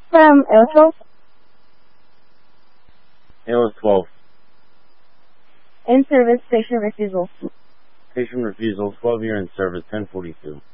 from L12. AOS 12. In service, station refusal. Station refusal, 12 year in service, 1042.